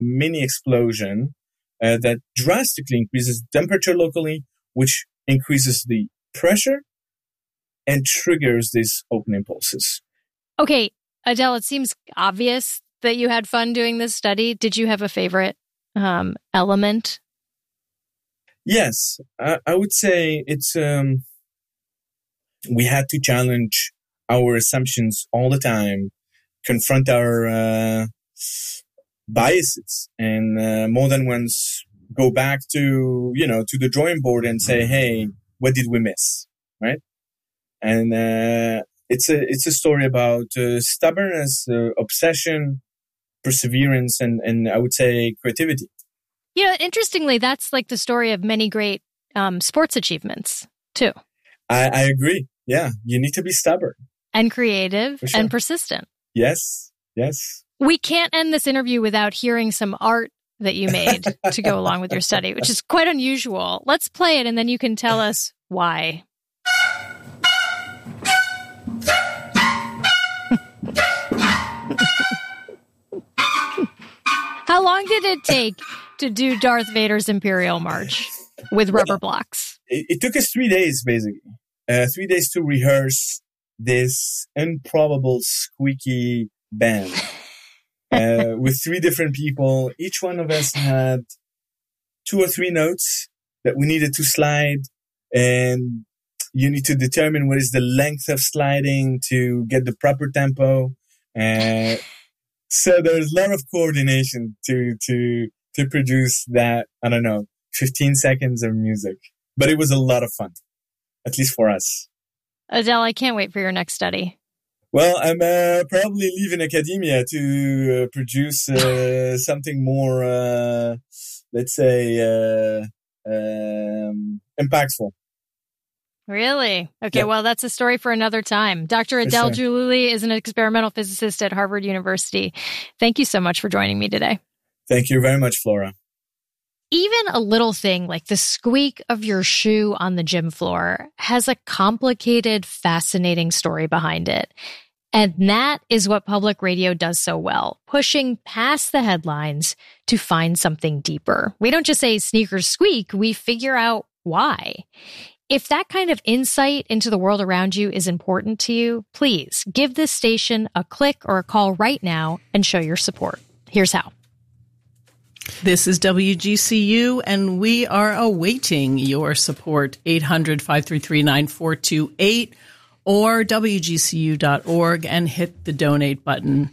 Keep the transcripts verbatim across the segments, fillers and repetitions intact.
mini explosion uh, that drastically increases temperature locally, which increases the pressure and triggers these open impulses. Okay, Adele, it seems obvious that you had fun doing this study. Did you have a favorite um, element? Yes, I, I would say it's um, we had to challenge our assumptions all the time, confront our uh, biases, and uh, more than once go back to, you know, to the drawing board and say, hey, what did we miss, right? And uh, it's a it's a story about uh, stubbornness, uh, obsession, perseverance, and, and I would say creativity. Yeah, interestingly, that's like the story of many great um, sports achievements, too. I, I agree. Yeah, you need to be stubborn. And creative For sure. and persistent. Yes, yes. We can't end this interview without hearing some art that you made to go along with your study, which is quite unusual. Let's play it, and then you can tell us why. How long did it take to do Darth Vader's Imperial March with rubber blocks? It, it took us three days, basically. Uh, three days to rehearse this improbable squeaky band uh, with three different people. Each one of us had two or three notes that we needed to slide, and you need to determine what is the length of sliding to get the proper tempo. Uh, so there's a lot of coordination to to to produce that, I don't know, fifteen seconds of music. But it was a lot of fun, at least for us. Adele, I can't wait for your next study. Well, I'm uh, probably leaving academia to uh, produce uh, something more, uh, let's say, uh, um, impactful. Really? Okay, Yeah. well, that's a story for another time. Doctor Adele sure. Jalouli is an experimental physicist at Harvard University. Thank you so much for joining me today. Thank you very much, Flora. Even a little thing like the squeak of your shoe on the gym floor has a complicated, fascinating story behind it. And that is what public radio does so well, pushing past the headlines to find something deeper. We don't just say sneakers squeak, we figure out why. If that kind of insight into the world around you is important to you, please give this station a click or a call right now and show your support. Here's how. This is W G C U, and we are awaiting your support. eight hundred, five three three, nine four two eight or W G C U dot org and hit the donate button.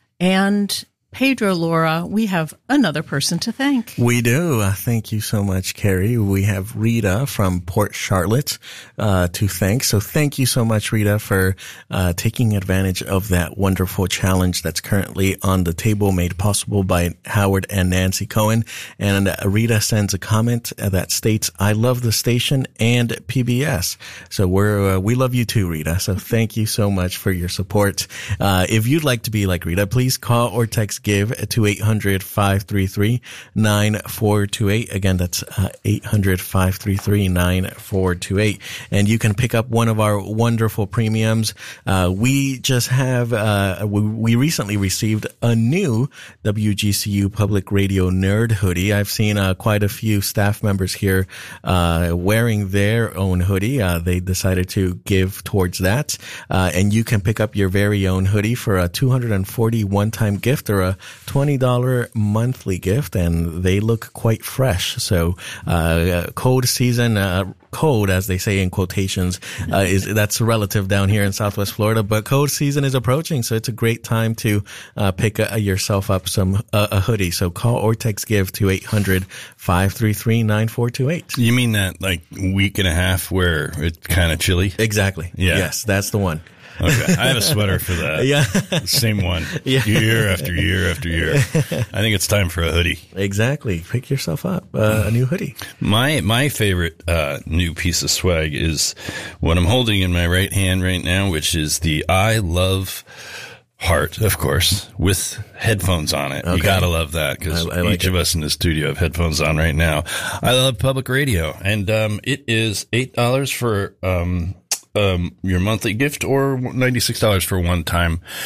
And Pedro, Laura, we have another person to thank. We do. Uh, thank you so much, Carrie. We have Rita from Port Charlotte uh, to thank. So thank you so much, Rita, for uh, taking advantage of that wonderful challenge that's currently on the table, made possible by Howard and Nancy Cohen. And uh, Rita sends a comment that states, I love the station and P B S. So we're uh, we love you too, Rita. So thank you so much for your support. Uh, if you'd like to be like Rita, please call or text GIVE to eight hundred, five three three, nine four two eight. Again, that's uh, eight hundred, five three three, nine four two eight. And you can pick up one of our wonderful premiums. Uh, we just have, uh, we, we recently received a new W G C U Public Radio Nerd hoodie. I've seen uh, quite a few staff members here uh, wearing their own hoodie. Uh, they decided to give towards that. Uh, and you can pick up your very own hoodie for a two hundred forty one-time gift or a twenty dollars monthly gift, and they look quite fresh. So, uh, cold season, uh, cold, as they say in quotations, uh, is, that's relative down here in Southwest Florida, but cold season is approaching. So it's a great time to, uh, pick a, yourself up some, uh, a hoodie. So call or text GIVE to eight hundred, five three three, nine four two eight. You mean that like week and a half where it's kind of chilly? Exactly. Yeah. Yes, that's the one. Okay. I have a sweater for that. Yeah. Same one. Yeah. Year after year after year. I think it's time for a hoodie. Exactly. Pick yourself up uh, a new hoodie. My my favorite uh, new piece of swag is what I'm holding in my right hand right now, which is the I Love heart, of course, with headphones on it. Okay. You gotta love that because like each it. of us in the studio have headphones on right now. I love public radio, and um, it is eight dollars for um, um, your monthly gift or ninety-six dollars for one time.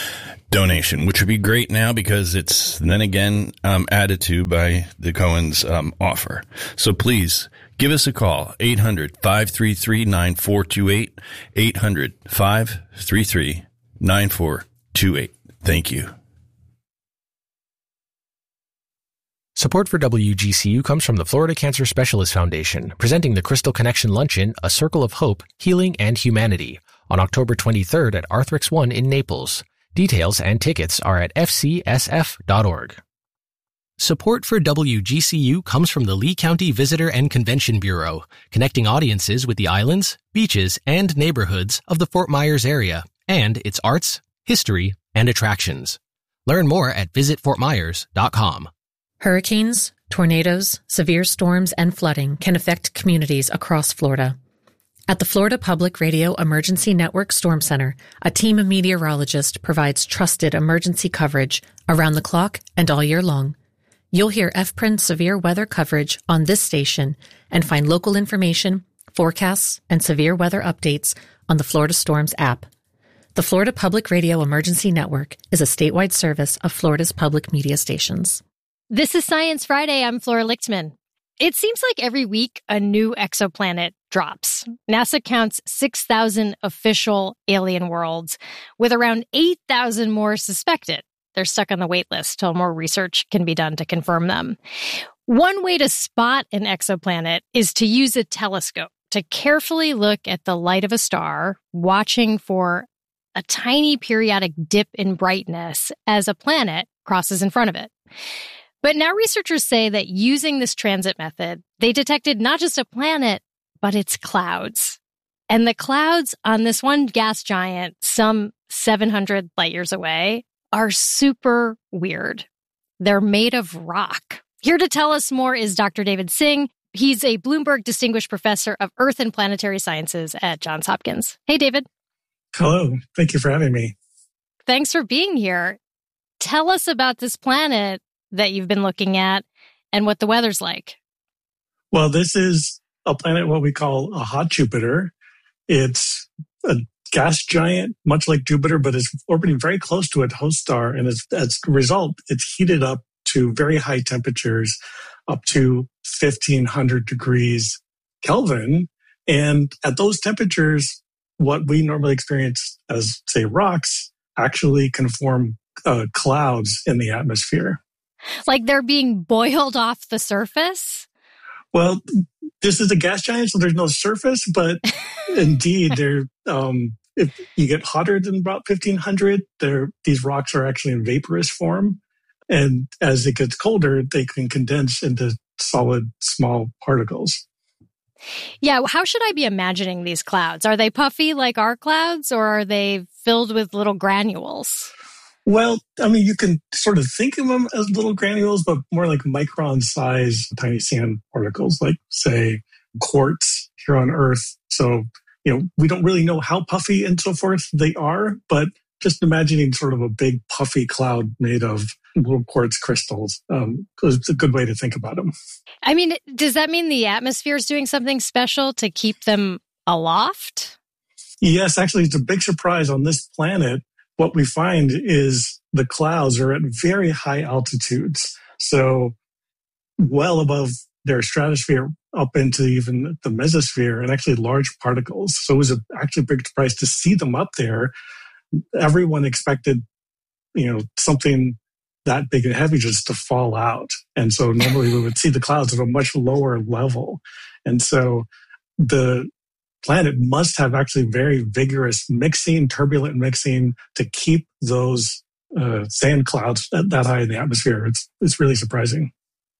donation, which would be great now because it's then again um, added to by the Cohen's um, offer. So please give us a call, eight hundred, five three three, nine four two eight, eight hundred, five three three, nine four two eight. Thank you. Support for W G C U comes from the Florida Cancer Specialist Foundation, presenting the Crystal Connection Luncheon, A Circle of Hope, Healing, and Humanity, on October twenty-third at Arthrex One in Naples. Details and tickets are at f c s f dot org. Support for W G C U comes from the Lee County Visitor and Convention Bureau, connecting audiences with the islands, beaches, and neighborhoods of the Fort Myers area, and its arts, history, and attractions. Learn more at visit fort myers dot com. Hurricanes, tornadoes, severe storms, and flooding can affect communities across Florida. At the Florida Public Radio Emergency Network Storm Center, a team of meteorologists provides trusted emergency coverage around the clock and all year long. You'll hear F P R N severe weather coverage on this station and find local information, forecasts, and severe weather updates on the Florida Storms app. The Florida Public Radio Emergency Network is a statewide service of Florida's public media stations. This is Science Friday. I'm Flora Lichtman. It seems like every week a new exoplanet drops. NASA counts six thousand official alien worlds, with around eight thousand more suspected. They're stuck on the wait list till more research can be done to confirm them. One way to spot an exoplanet is to use a telescope to carefully look at the light of a star, watching for a tiny periodic dip in brightness as a planet crosses in front of it. But now researchers say that using this transit method, they detected not just a planet, but its clouds. And the clouds on this one gas giant, some seven hundred light years away, are super weird. They're made of rock. Here to tell us more is Doctor David Singh. He's a Bloomberg Distinguished Professor of Earth and Planetary Sciences at Johns Hopkins. Hey, David. Hello. Thank you for having me. Thanks for being here. Tell us about this planet that you've been looking at and what the weather's like. Well, this is a planet, what we call a hot Jupiter. It's a gas giant, much like Jupiter, but is orbiting very close to its host star. And as, as a result, it's heated up to very high temperatures, up to fifteen hundred degrees Kelvin. And at those temperatures, what we normally experience as, say, rocks actually can form uh, clouds in the atmosphere. Like they're being boiled off the surface? Well, this is a gas giant, so there's no surface, but indeed, there. Um, if you get hotter than about fifteen hundred, there these rocks are actually in vaporous form, and as it gets colder, they can condense into solid, small particles. Yeah, how should I be imagining these clouds? Are they puffy like our clouds, or are they filled with little granules? Well, I mean, you can sort of think of them as little granules, but more like micron size tiny sand particles, like, say, quartz here on Earth. So, you know, we don't really know how puffy and so forth they are, but just imagining sort of a big puffy cloud made of little quartz crystals um, is a good way to think about them. I mean, does that mean the atmosphere is doing something special to keep them aloft? Yes, actually, it's a big surprise on this planet. What we find is the clouds are at very high altitudes. So well above their stratosphere, up into even the mesosphere, and actually large particles. So it was a, actually a big surprise to see them up there. Everyone expected, you know, something that big and heavy just to fall out. And so normally we would see the clouds at a much lower level. And so the planet must have actually very vigorous mixing, turbulent mixing to keep those uh, sand clouds that, that high in the atmosphere. It's it's really surprising.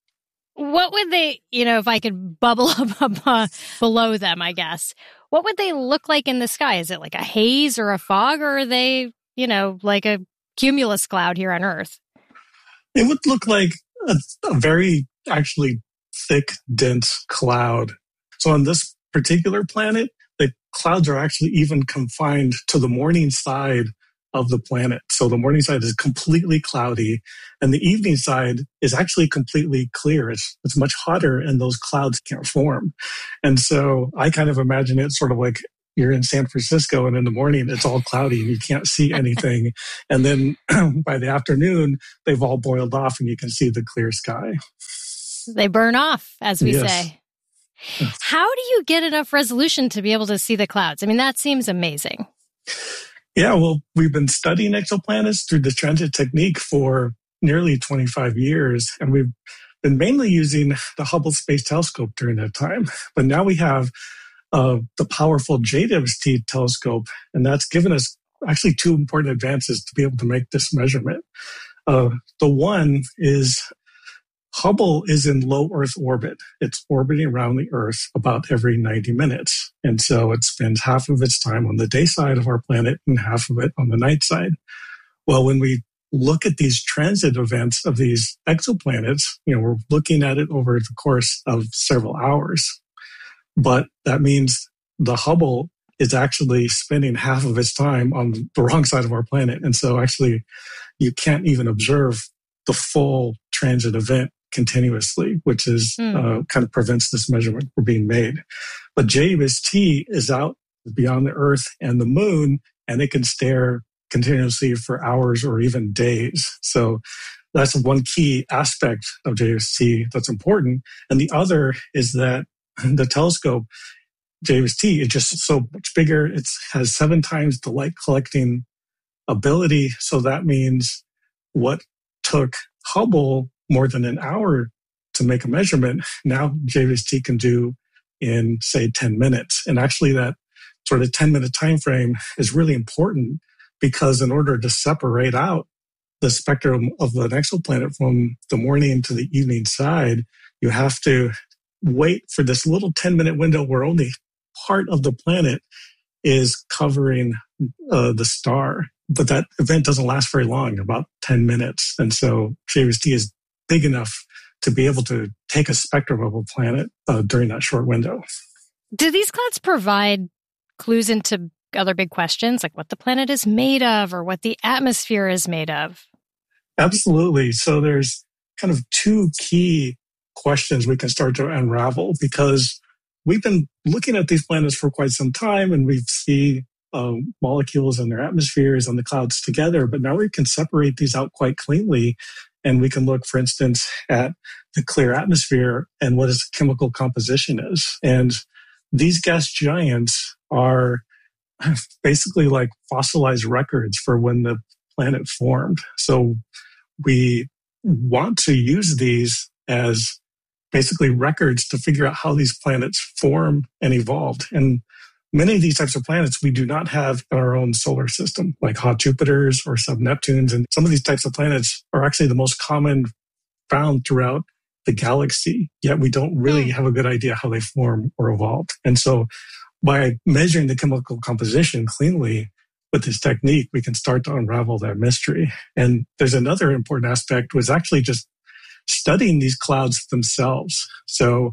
What would they, you know, if I could bubble up, up uh, below them, I guess, what would they look like in the sky? Is it like a haze or a fog, or are they, you know, like a cumulus cloud here on Earth? It would look like a, a very actually thick, dense cloud. So on this particular planet, the clouds are actually even confined to the morning side of the planet. So the morning side is completely cloudy, and the evening side is actually completely clear. It's, it's much hotter, and those clouds can't form. And so I kind of imagine it sort of like you're in San Francisco and in the morning it's all cloudy and you can't see anything. And then by the afternoon, they've all boiled off and you can see the clear sky. They burn off, as we Yes. say. How do you get enough resolution to be able to see the clouds? I mean, that seems amazing. Yeah, well, we've been studying exoplanets through the transit technique for nearly twenty-five years, and we've been mainly using the Hubble Space Telescope during that time. But now we have uh, the powerful J W S T telescope, and that's given us actually two important advances to be able to make this measurement. Uh, the one is Hubble is in low Earth orbit. It's orbiting around the Earth about every ninety minutes. And so it spends half of its time on the day side of our planet and half of it on the night side. Well, when we look at these transit events of these exoplanets, you know, we're looking at it over the course of several hours. But that means the Hubble is actually spending half of its time on the wrong side of our planet. And so actually you can't even observe the full transit event continuously, which is mm. uh, kind of prevents this measurement from being made. But J W S T is out beyond the Earth and the Moon, and it can stare continuously for hours or even days. So that's one key aspect of J W S T that's important. And the other is that the telescope, J W S T, is just so much bigger. It has seven times the light collecting ability. So that means what took Hubble more than an hour to make a measurement, now J W S T can do in, say, ten minutes. And actually that sort of ten minute time frame is really important because in order to separate out the spectrum of an exoplanet from the morning to the evening side, you have to wait for this little ten minute window where only part of the planet is covering uh, the star. But that event doesn't last very long, about ten minutes. And so J W S T is big enough to be able to take a spectrum of a planet uh, during that short window. Do these clouds provide clues into other big questions, like what the planet is made of or what the atmosphere is made of? Absolutely. So there's kind of two key questions we can start to unravel because we've been looking at these planets for quite some time and we see uh, molecules and their atmospheres and the clouds together, but now we can separate these out quite cleanly. And we can look, for instance, at the clear atmosphere and what its chemical composition is. And these gas giants are basically like fossilized records for when the planet formed. So we want to use these as basically records to figure out how these planets formed and evolved. And many of these types of planets we do not have in our own solar system, like hot Jupiters or sub-Neptunes. And some of these types of planets are actually the most common found throughout the galaxy, yet we don't really have a good idea how they form or evolved. And so by measuring the chemical composition cleanly with this technique, we can start to unravel that mystery. And there's another important aspect was actually just studying these clouds themselves. So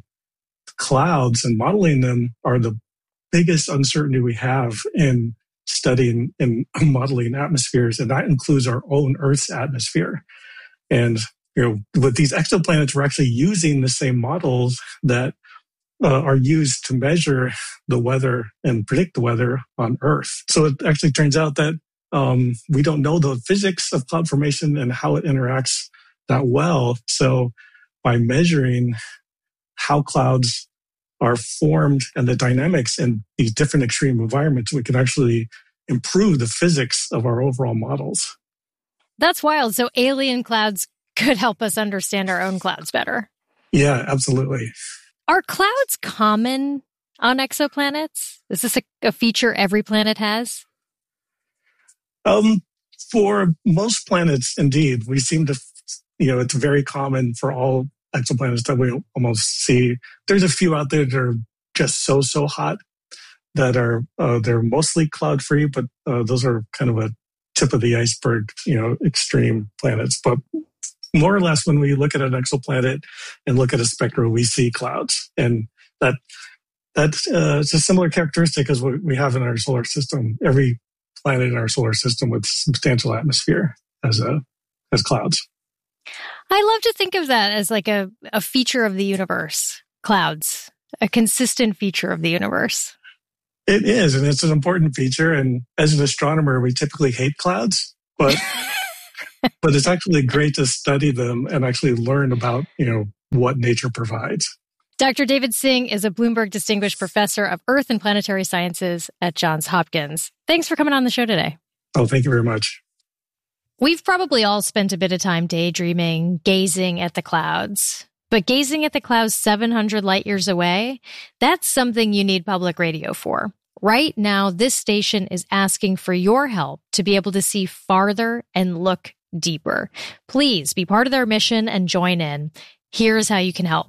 clouds and modeling them are the biggest uncertainty we have in studying and modeling atmospheres, and that includes our own Earth's atmosphere. And you know, with these exoplanets, we're actually using the same models that uh, are used to measure the weather and predict the weather on Earth. So it actually turns out that um, we don't know the physics of cloud formation and how it interacts that well. So by measuring how clouds are formed and the dynamics in these different extreme environments, we can actually improve the physics of our overall models. That's wild. So alien clouds could help us understand our own clouds better. Yeah, absolutely. Are clouds common on exoplanets? Is this a, a feature every planet has? Um, for most planets, indeed, we seem to, you know, it's very common for all exoplanets that we almost see. There's a few out there that are just so, so hot that are, uh, they're mostly cloud-free, but uh, those are kind of a tip of the iceberg, you know, extreme planets. But more or less, when we look at an exoplanet and look at a spectrum, we see clouds. And that that uh, it's a similar characteristic as what we have in our solar system. Every planet in our solar system with substantial atmosphere has a has clouds. I love to think of that as like a, a feature of the universe, clouds, a consistent feature of the universe. It is, and it's an important feature. And as an astronomer, we typically hate clouds, but but it's actually great to study them and actually learn about, you know, what nature provides. Doctor David Singh is a Bloomberg Distinguished Professor of Earth and Planetary Sciences at Johns Hopkins. Thanks for coming on the show today. Oh, thank you very much. We've probably all spent a bit of time daydreaming, gazing at the clouds. But gazing at the clouds seven hundred light years away, that's something you need public radio for. Right now, this station is asking for your help to be able to see farther and look deeper. Please be part of their mission and join in. Here's how you can help.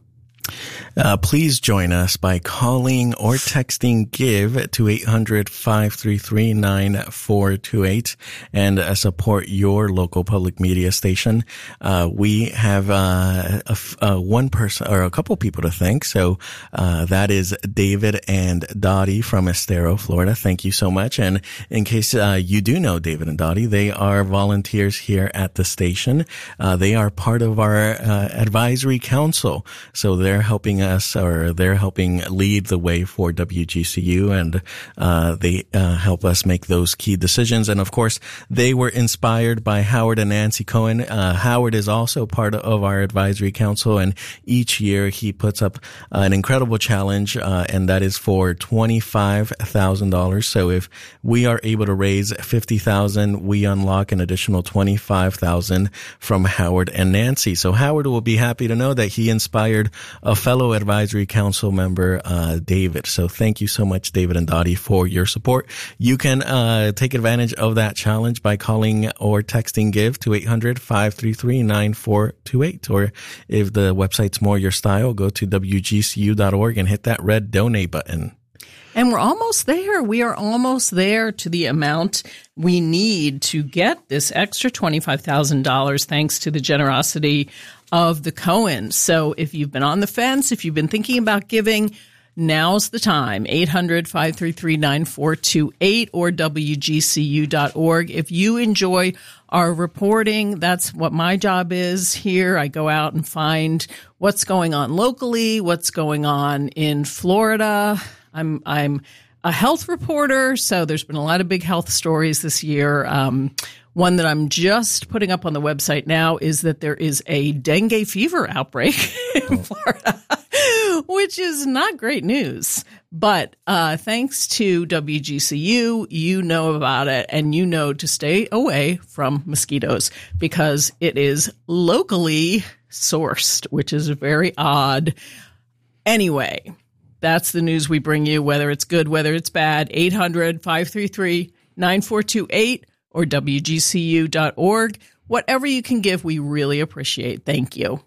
Uh, please join us by calling or texting GIVE to eight hundred, five three three, nine four two eight and uh, support your local public media station. Uh, we have uh, a, a one person or a couple people to thank. So uh, that is David and Dottie from Estero, Florida. Thank you so much. And in case uh, you do know David and Dottie, they are volunteers here at the station. Uh, they are part of our uh, advisory council. So they're helping us, or they're helping lead the way for W G C U, and uh they uh, help us make those key decisions. And of course, they were inspired by Howard and Nancy Cohen. Uh, Howard is also part of our advisory council, and each year he puts up an incredible challenge, uh, and that is for twenty-five thousand dollars. So if we are able to raise fifty thousand dollars, we unlock an additional twenty-five thousand dollars from Howard and Nancy. So Howard will be happy to know that he inspired a fellow advisory council member, uh, David. So thank you so much, David and Dottie, for your support. You can uh take advantage of that challenge by calling or texting GIVE to eight hundred, five three three, nine four two eight. Or if the website's more your style, go to W G C U dot org and hit that red donate button. And we're almost there. We are almost there to the amount we need to get this extra twenty-five thousand dollars thanks to the generosity of the Cohens. So if you've been on the fence, if you've been thinking about giving, now's the time. eight hundred, five three three, nine four two eight or W G C U dot org. If you enjoy our reporting, that's what my job is here. I go out and find what's going on locally, what's going on in Florida. I'm I'm a health reporter, so there's been a lot of big health stories this year. Um, one that I'm just putting up on the website now is that there is a dengue fever outbreak in Florida, which is not great news. But uh, thanks to W G C U, you know about it, and you know to stay away from mosquitoes because it is locally sourced, which is very odd. Anyway, that's the news we bring you, whether it's good, whether it's bad. eight hundred, five three three, nine four two eight or W G C U dot org. Whatever you can give, we really appreciate. Thank you.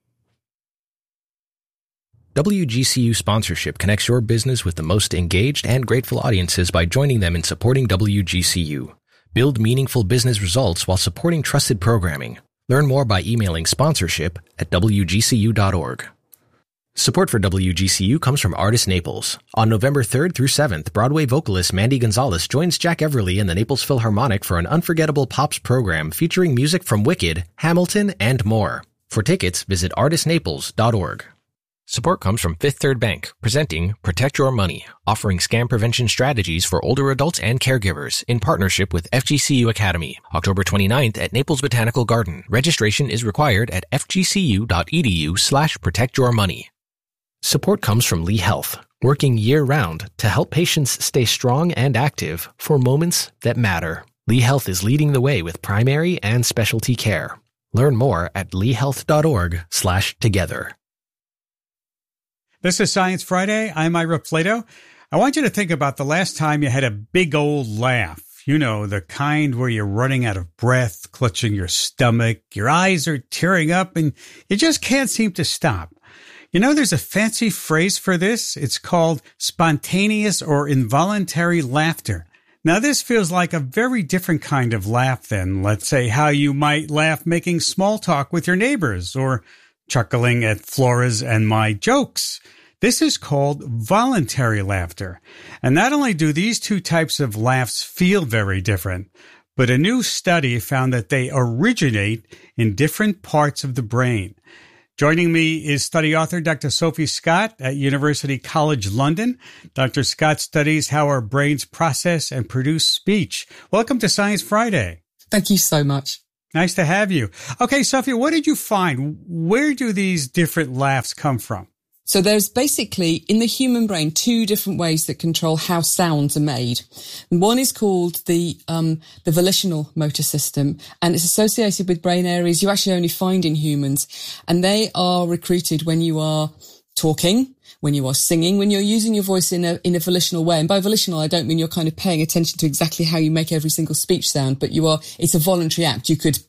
W G C U sponsorship connects your business with the most engaged and grateful audiences by joining them in supporting W G C U. Build meaningful business results while supporting trusted programming. Learn more by emailing sponsorship at W G C U dot org. Support for W G C U comes from Artist Naples. On November third through seventh, Broadway vocalist Mandy Gonzalez joins Jack Everly and the Naples Philharmonic for an unforgettable pops program featuring music from Wicked, Hamilton, and more. For tickets, visit artist naples dot org. Support comes from Fifth Third Bank, presenting Protect Your Money, offering scam prevention strategies for older adults and caregivers in partnership with F G C U Academy. October twenty-ninth at Naples Botanical Garden. Registration is required at f g c u dot e d u slash protect your money. Support comes from Lee Health, working year-round to help patients stay strong and active for moments that matter. Lee Health is leading the way with primary and specialty care. Learn more at lee health dot org slash together. This is Science Friday. I'm Ira Plato. I want you to think about the last time you had a big old laugh. You know, the kind where you're running out of breath, clutching your stomach, your eyes are tearing up, and you just can't seem to stop. You know, there's a fancy phrase for this. It's called spontaneous or involuntary laughter. Now, this feels like a very different kind of laugh than, let's say, how you might laugh making small talk with your neighbors or chuckling at Flora's and my jokes. This is called voluntary laughter. And not only do these two types of laughs feel very different, but a new study found that they originate in different parts of the brain. Joining me is study author Doctor Sophie Scott at University College London. Doctor Scott studies how our brains process and produce speech. Welcome to Science Friday. Thank you so much. Nice to have you. Okay, Sophie, what did you find? Where do these different laughs come from? So there's basically, in the human brain, two different ways that control how sounds are made. One is called the um, the volitional motor system, and it's associated with brain areas you actually only find in humans. And they are recruited when you are talking, when you are singing, when you're using your voice in a in a volitional way. And by volitional, I don't mean you're kind of paying attention to exactly how you make every single speech sound, but you are, it's a voluntary act. You could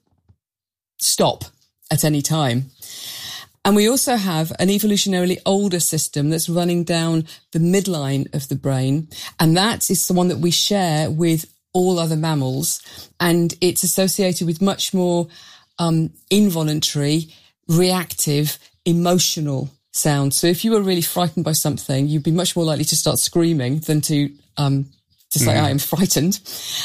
stop at any time. And we also have an evolutionarily older system that's running down the midline of the brain. And that is the one that we share with all other mammals. And it's associated with much more um, involuntary, reactive, emotional sounds. So if you were really frightened by something, you'd be much more likely to start screaming than to um to say, mm. I am frightened.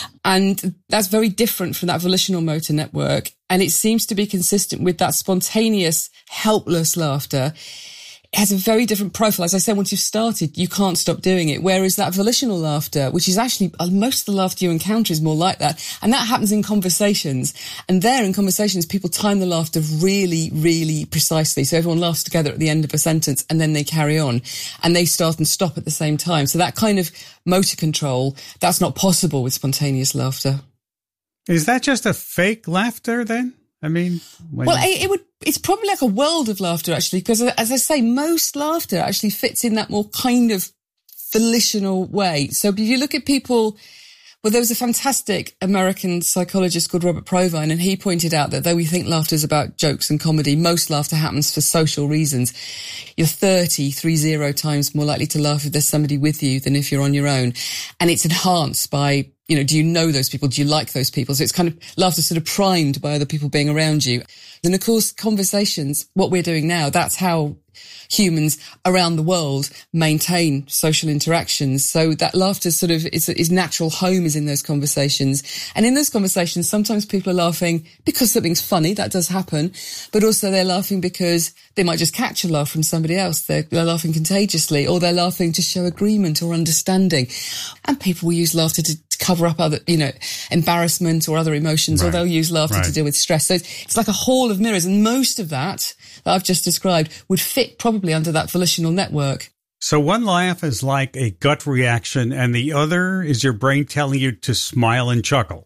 And that's very different from that volitional motor network. And it seems to be consistent with that spontaneous, helpless laughter. It has a very different profile. As I said, once you've started, you can't stop doing it. Whereas that volitional laughter, which is actually, most of the laughter you encounter is more like that. And that happens in conversations. And there in conversations, people time the laughter really, really precisely. So everyone laughs together at the end of a sentence and then they carry on and they start and stop at the same time. So that kind of motor control, that's not possible with spontaneous laughter. Is that just a fake laughter then? I mean, when... well, it, it would, it's probably like a world of laughter actually, because as I say, most laughter actually fits in that more kind of volitional way. So if you look at people, well, there was a fantastic American psychologist called Robert Provine, and he pointed out that though we think laughter is about jokes and comedy, most laughter happens for social reasons. You're thirty, three zero times more likely to laugh if there's somebody with you than if you're on your own. And it's enhanced by, you know, do you know those people? Do you like those people? So it's kind of laughter sort of primed by other people being around you. And of course, conversations, what we're doing now, that's how humans around the world maintain social interactions. So that laughter sort of is, is natural home is in those conversations. And in those conversations, sometimes people are laughing because something's funny. That does happen. But also they're laughing because they might just catch a laugh from somebody else. They're, they're laughing contagiously, or they're laughing to show agreement or understanding. And people will use laughter to cover up other, you know, embarrassment or other emotions, right. Or they'll use laughter right. to deal with stress. So it's, it's like a hall of mirrors. And most of that that I've just described would fit probably under that volitional network. So one laugh is like a gut reaction and the other is your brain telling you to smile and chuckle.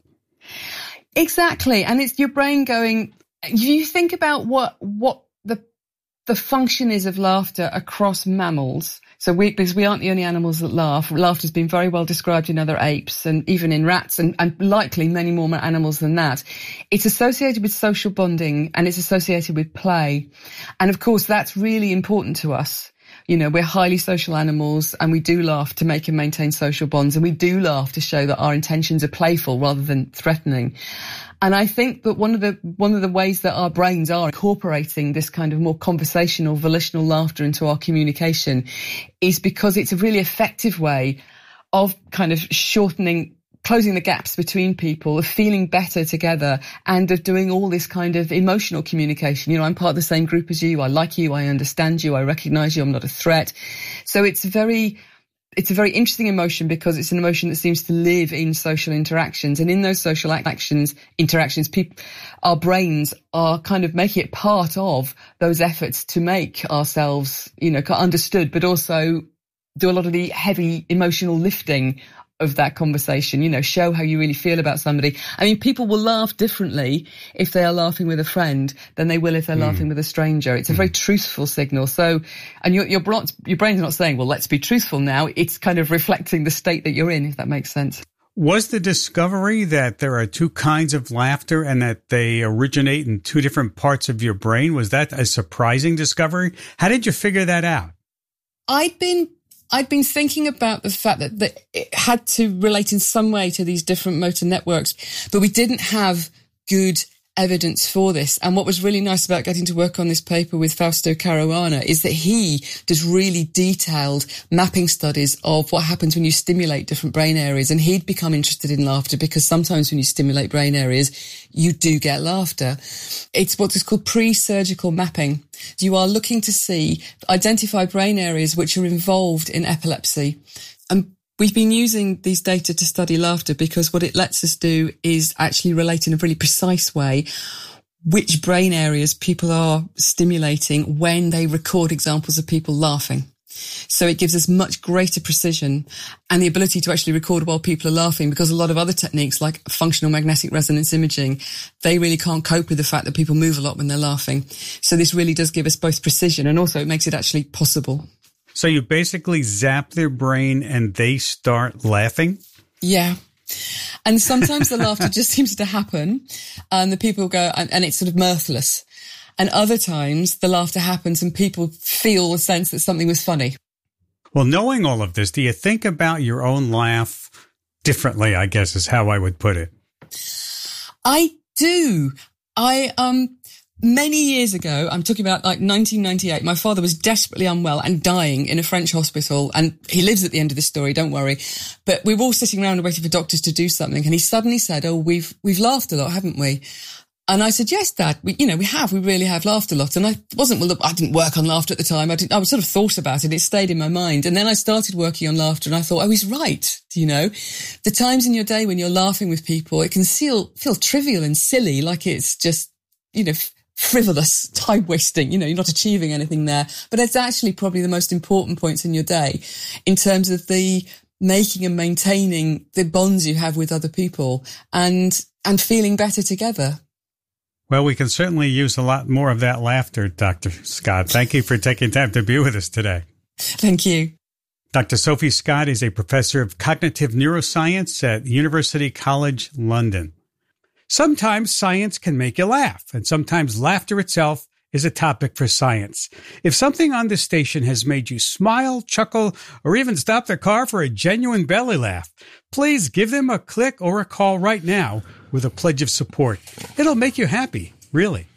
Exactly. And it's your brain going, you think about what, what the, the function is of laughter across mammals. So we, because we aren't the only animals that laugh. Laughter's been very well described in other apes and even in rats and, and likely many more animals than that. It's associated with social bonding and it's associated with play. And of course, that's really important to us. You know, we're highly social animals and we do laugh to make and maintain social bonds, and we do laugh to show that our intentions are playful rather than threatening. And I think that one of the one of the ways that our brains are incorporating this kind of more conversational, volitional laughter into our communication is because it's a really effective way of kind of shortening, closing the gaps between people, of feeling better together, and of doing all this kind of emotional communication. You know, I'm part of the same group as you. I like you. I understand you. I recognize you. I'm not a threat. So it's very... It's a very interesting emotion because it's an emotion that seems to live in social interactions. And in those social actions, interactions, people, our brains are kind of making it part of those efforts to make ourselves, you know, understood, but also do a lot of the heavy emotional lifting of that conversation, you know, show how you really feel about somebody. I mean, people will laugh differently if they are laughing with a friend than they will if they're mm. laughing with a stranger. It's a very truthful signal. So, and your, your, your brain's not saying, well, let's be truthful now. It's kind of reflecting the state that you're in, if that makes sense. Was the discovery that there are two kinds of laughter and that they originate in two different parts of your brain, was that a surprising discovery? How did you figure that out? I'd been I'd been thinking about the fact that, that it had to relate in some way to these different motor networks, but we didn't have good evidence for this. And what was really nice about getting to work on this paper with Fausto Caruana is that he does really detailed mapping studies of what happens when you stimulate different brain areas. And he'd become interested in laughter because sometimes when you stimulate brain areas, you do get laughter. It's what is called pre-surgical mapping. You are looking to see, identify brain areas which are involved in epilepsy. And we've been using these data to study laughter because what it lets us do is actually relate in a really precise way which brain areas people are stimulating when they record examples of people laughing. So it gives us much greater precision and the ability to actually record while people are laughing, because a lot of other techniques like functional magnetic resonance imaging, they really can't cope with the fact that people move a lot when they're laughing. So this really does give us both precision and also it makes it actually possible. So you basically zap their brain and they start laughing? Yeah. And sometimes the laughter just seems to happen and the people go, and, and it's sort of mirthless. And other times the laughter happens and people feel a sense that something was funny. Well, knowing all of this, do you think about your own laugh differently, I guess is how I would put it? I do. I, um, many years ago, I'm talking about like nineteen ninety-eight, my father was desperately unwell and dying in a French hospital. And he lives at the end of this story, don't worry. But we were all sitting around and waiting for doctors to do something. And he suddenly said, oh, we've, we've laughed a lot, haven't we? And I said, yes, Dad, we, you know, we have, we really have laughed a lot. And I wasn't, well, I didn't work on laughter at the time. I didn't, I was sort of thought about it. It stayed in my mind. And then I started working on laughter and I thought, oh, he's right. You know, the times in your day when you're laughing with people, it can feel, feel trivial and silly, like it's just, you know, frivolous, time wasting, you know, you're not achieving anything there. But it's actually probably the most important points in your day in terms of the making and maintaining the bonds you have with other people and, and feeling better together. Well, we can certainly use a lot more of that laughter, Doctor Scott. Thank you for taking time to be with us today. Thank you. Doctor Sophie Scott is a professor of cognitive neuroscience at University College London. Sometimes science can make you laugh, and sometimes laughter itself is a topic for science. If something on this station has made you smile, chuckle, or even stop the car for a genuine belly laugh, please give them a click or a call right now with a pledge of support. It'll make you happy, really.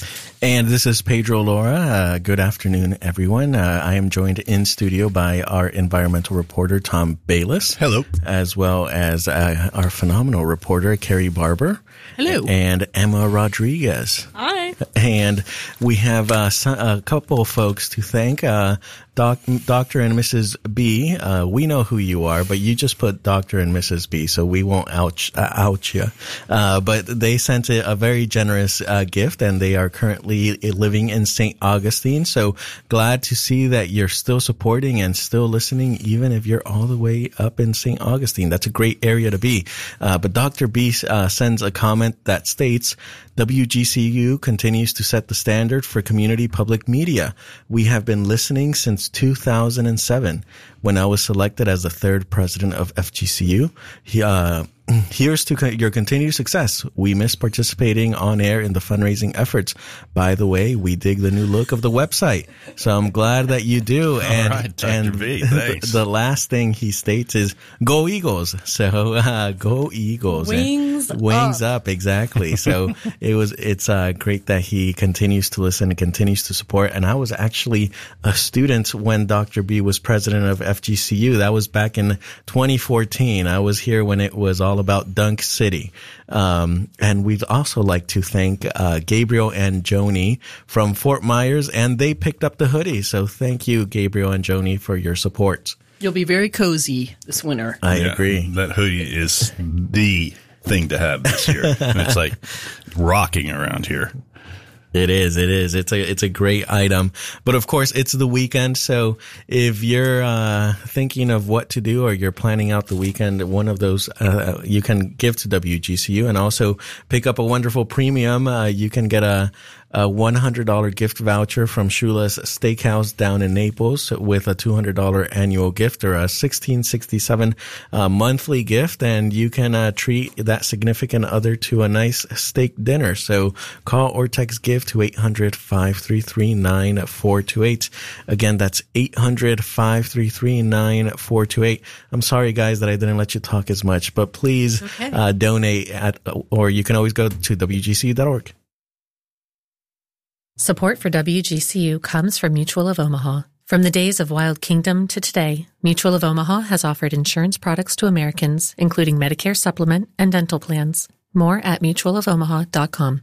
And this is Pedro Laura. Uh, good afternoon, everyone. Uh, I am joined in studio by our environmental reporter, Tom Bayliss. Hello. As well as uh, our phenomenal reporter, Carrie Barber. Hello. And Emma Rodriguez. Hi. And we have uh, a couple of folks to thank. Uh, Doc, Doctor and Missus B, uh, we know who you are, but you just put Doctor and Missus B, so we won't ouch, uh, ouch you. Uh, but they sent a, a very generous uh, gift, and they are currently living in Saint Augustine. So glad to see that you're still supporting and still listening, even if you're all the way up in Saint Augustine. That's a great area to be. Uh, but Doctor B uh, sends a comment that states, W G C U continues to set the standard for community public media. We have been listening since two thousand seven, when I was selected as the third president of F G C U. He, uh, here's to co- your continued success. We miss participating on air in the fundraising efforts. By the way, we dig the new look of the website, so I'm glad that you do. And, All right, Doctor and B, thanks. The, the last thing he states is "Go Eagles!" So uh, go Eagles! Wings and wings up. up, exactly. So it was. It's uh, great that he continues to listen and continues to support. And I was actually a student when Doctor B was president of F G C U. That was back in twenty fourteen. I was here when it was all about Dunk City. Um, and we'd also like to thank uh, Gabriel and Joni from Fort Myers, and they picked up the hoodie. So thank you, Gabriel and Joni, for your support. You'll be very cozy this winter. I Yeah, agree. That hoodie is the thing to have this year. And it's like rocking around here. It is. It is. It's a, it's a great item. But of course, it's the weekend. So if you're, uh, thinking of what to do or you're planning out the weekend, one of those, uh, you can give to W G C U and also pick up a wonderful premium. Uh, you can get a, a one hundred dollars gift voucher from Shula's Steakhouse down in Naples with a two hundred dollars annual gift or a sixteen sixty-seven uh, monthly gift. And you can uh, treat that significant other to a nice steak dinner. So call or text GIVE to eight hundred, five three three, nine four two eight. Again, that's eight hundred, five three three, nine four two eight. I'm sorry, guys, that I didn't let you talk as much, but please okay. uh, donate at, or you can always go to W G C U dot org. Support for W G C U comes from Mutual of Omaha. From the days of Wild Kingdom to today, Mutual of Omaha has offered insurance products to Americans, including Medicare Supplement and dental plans. More at mutual of omaha dot com.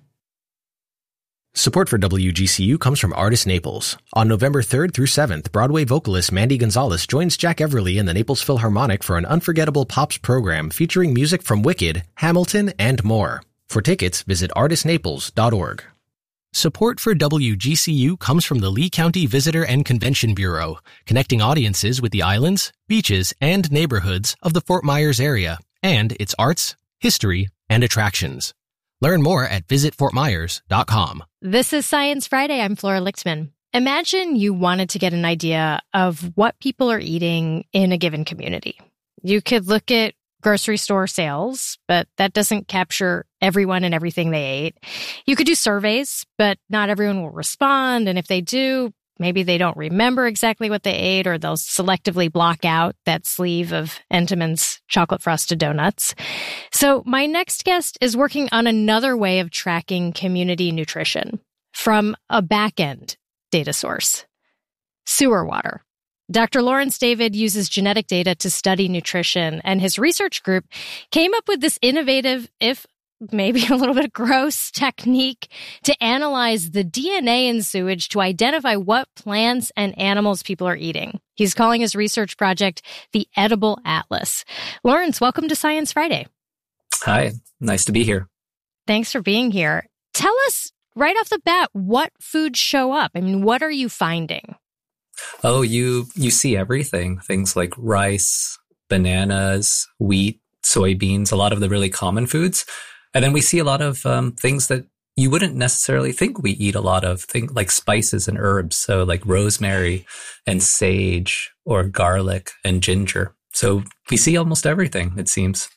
Support for W G C U comes from Artist Naples. On November third through seventh, Broadway vocalist Mandy Gonzalez joins Jack Everly and the Naples Philharmonic for an unforgettable pops program featuring music from Wicked, Hamilton, and more. For tickets, visit artist naples dot org. Support for W G C U comes from the Lee County Visitor and Convention Bureau, connecting audiences with the islands, beaches, and neighborhoods of the Fort Myers area, and its arts, history, and attractions. Learn more at visit fort myers dot com. This is Science Friday. I'm Flora Lichtman. Imagine you wanted to get an idea of what people are eating in a given community. You could look at grocery store sales, but that doesn't capture everyone and everything they ate. You could do surveys, but not everyone will respond. And if they do, maybe they don't remember exactly what they ate, or they'll selectively block out that sleeve of Entenmann's chocolate frosted donuts. So my next guest is working on another way of tracking community nutrition from a back-end data source: sewer water. Doctor Lawrence David uses genetic data to study nutrition, and his research group came up with this innovative, if maybe a little bit gross, technique to analyze the D N A in sewage to identify what plants and animals people are eating. He's calling his research project the Edible Atlas. Lawrence, welcome to Science Friday. Hi, nice to be here. Thanks for being here. Tell us right off the bat, what foods show up? I mean, what are you finding? Oh, you you see everything. Things like rice, bananas, wheat, soybeans, a lot of the really common foods. And then we see a lot of um, things that you wouldn't necessarily think we eat a lot of, things like spices and herbs. So like rosemary and sage, or garlic and ginger. So we see almost everything, it seems.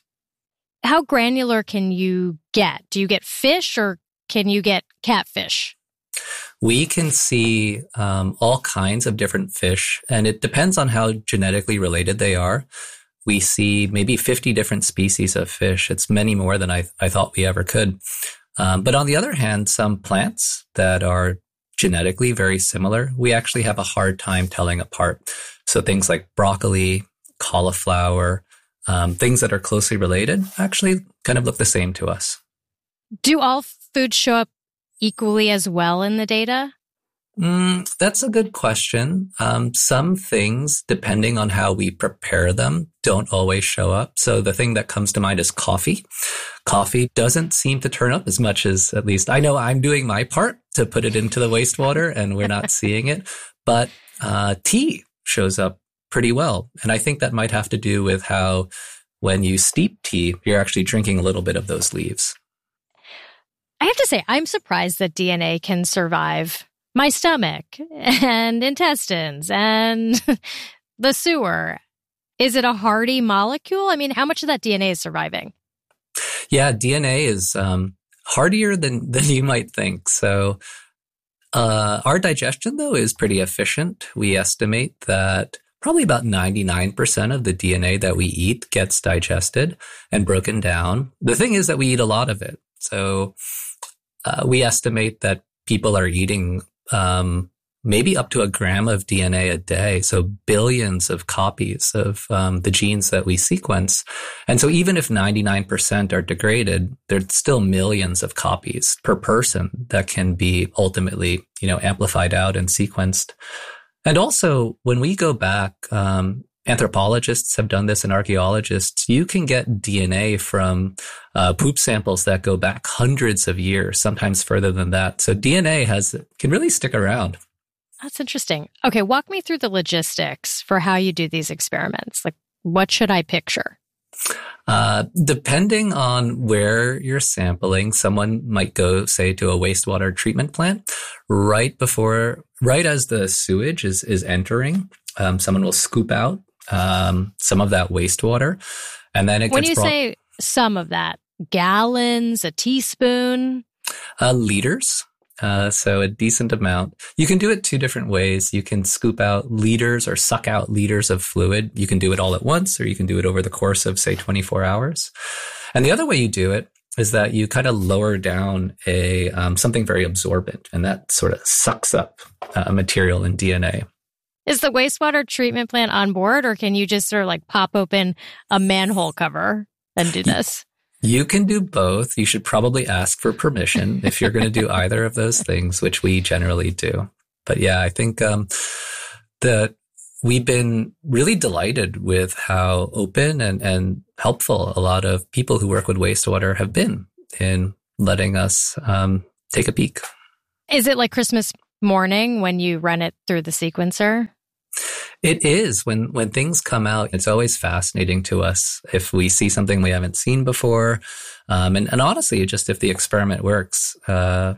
How granular can you get? Do you get fish, or can you get catfish? We can see um, all kinds of different fish, and it depends on how genetically related they are. We see maybe fifty different species of fish. It's many more than I, I thought we ever could. Um, but on the other hand, some plants that are genetically very similar, we actually have a hard time telling apart. So things like broccoli, cauliflower, um, things that are closely related actually kind of look the same to us. Do all foods show up equally as well in the data? Mm, that's a good question. Um, some things, depending on how we prepare them, don't always show up. So the thing that comes to mind is coffee. Coffee doesn't seem to turn up as much as, at least I know I'm doing my part to put it into the wastewater, and we're not seeing it. But uh, tea shows up pretty well. And I think that might have to do with how when you steep tea, you're actually drinking a little bit of those leaves. I have to say, I'm surprised that D N A can survive my stomach and intestines and the sewer. Is it a hardy molecule? I mean, how much of that D N A is surviving? Yeah, D N A is um, hardier than, than you might think. So uh, our digestion, though, is pretty efficient. We estimate that probably about ninety-nine percent of the D N A that we eat gets digested and broken down. The thing is that we eat a lot of it. So uh, we estimate that people are eating um, maybe up to a gram of D N A a day. So billions of copies of um, the genes that we sequence. And so even if ninety-nine percent are degraded, there's still millions of copies per person that can be ultimately, you know, amplified out and sequenced. And also, when we go back, um, anthropologists have done this and archaeologists, you can get D N A from uh, poop samples that go back hundreds of years, sometimes further than that. So D N A has can really stick around. That's interesting. Okay, walk me through the logistics for how you do these experiments. Like, what should I picture? Uh, depending on where you're sampling, someone might go, say, to a wastewater treatment plant right before, right as the sewage is, is entering. Um, someone will scoop out um, some of that wastewater, and then it when gets you brought, say some of that, gallons, a teaspoon, uh, liters. Uh, so a decent amount. You can do it two different ways. You can scoop out liters or suck out liters of fluid. You can do it all at once, or you can do it over the course of, say, twenty-four hours. And the other way you do it is that you kind of lower down a um, something very absorbent, and that sort of sucks up uh, material in D N A. Is the wastewater treatment plant on board, or can you just sort of like pop open a manhole cover and do this? You can do both. You should probably ask for permission if you're going to do either of those things, which we generally do. But yeah, I think um, that we've been really delighted with how open and, and helpful a lot of people who work with wastewater have been in letting us um, take a peek. Is it like Christmas morning when you run it through the sequencer? It is. When when things come out, it's always fascinating to us if we see something we haven't seen before. Um, and, and honestly, just if the experiment works, uh,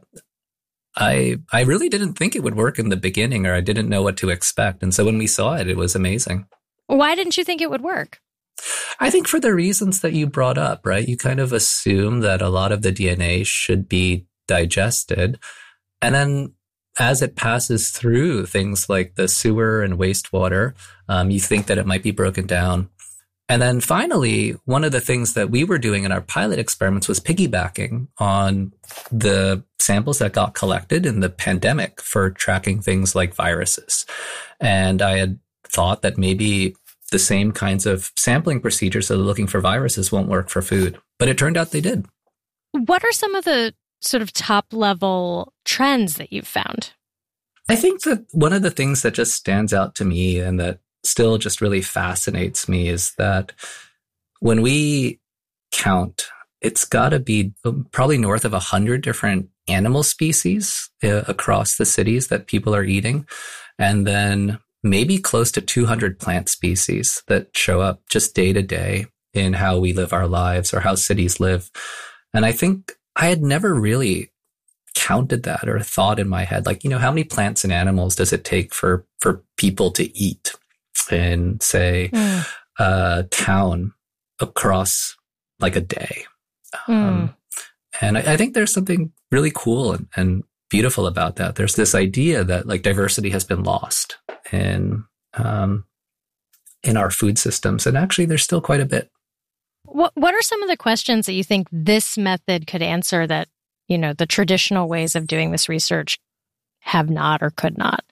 I I really didn't think it would work in the beginning, or I didn't know what to expect. And so when we saw it, it was amazing. Why didn't you think it would work? I think for the reasons that you brought up, right? You kind of assume that a lot of the D N A should be digested. And then as it passes through things like the sewer and wastewater, um, you think that it might be broken down. And then finally, one of the things that we were doing in our pilot experiments was piggybacking on the samples that got collected in the pandemic for tracking things like viruses. And I had thought that maybe the same kinds of sampling procedures that are looking for viruses won't work for food. But it turned out they did. What are some of the sort of top level trends that you've found? I think that one of the things that just stands out to me and that still just really fascinates me is that when we count, it's got to be probably north of a hundred different animal species uh, across the cities that people are eating. And then maybe close to two hundred plant species that show up just day to day in how we live our lives or how cities live. And I think I had never really counted that or thought in my head, like, you know, how many plants and animals does it take for, for people to eat in, say, mm. a town across like a day? Mm. Um, and I, I think there's something really cool and, and beautiful about that. There's this idea that like diversity has been lost in, um, in our food systems. And actually there's still quite a bit. What What are some of the questions that you think this method could answer that, you know, the traditional ways of doing this research have not or could not?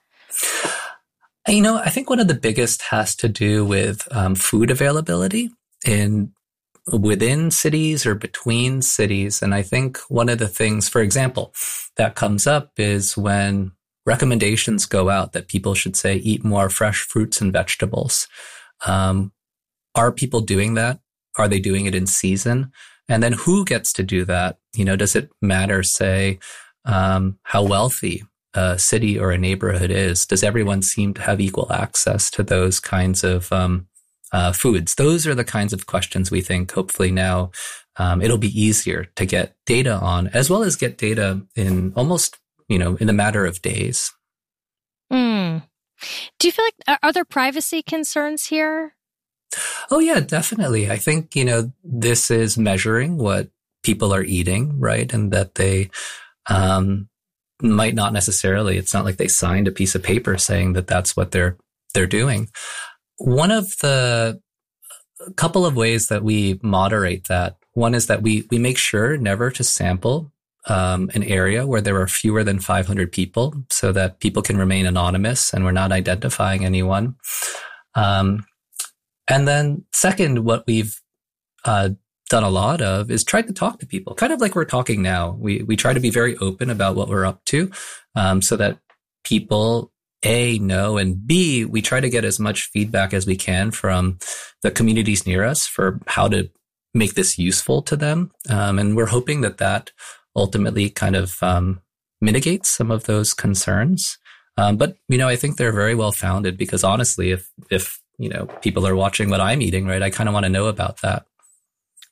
You know, I think one of the biggest has to do with um, food availability in within cities or between cities. And I think one of the things, for example, that comes up is when recommendations go out that people should say eat more fresh fruits and vegetables. Um, are people doing that? Are they doing it in season? And then who gets to do that? You know, does it matter, say, um, how wealthy a city or a neighborhood is? Does everyone seem to have equal access to those kinds of um, uh, foods? Those are the kinds of questions we think hopefully now um, it'll be easier to get data on, as well as get data in almost, you know, in a matter of days. Mm. Do you feel like, are there privacy concerns here? Oh, yeah, definitely. I think, you know, this is measuring what people are eating, right? And that they um, might not necessarily, it's not like they signed a piece of paper saying that that's what they're they're doing. One of the couple of ways that we moderate that, one is that we we make sure never to sample um, an area where there are fewer than five hundred people so that people can remain anonymous and we're not identifying anyone. Um And then second, what we've uh, done a lot of is try to talk to people, kind of like we're talking now. We we try to be very open about what we're up to um, so that people, A, know, and B, we try to get as much feedback as we can from the communities near us for how to make this useful to them. Um, and we're hoping that that ultimately kind of um, mitigates some of those concerns. Um, but, you know, I think they're very well founded because honestly, if if you know, people are watching what I'm eating, right? I kind of want to know about that.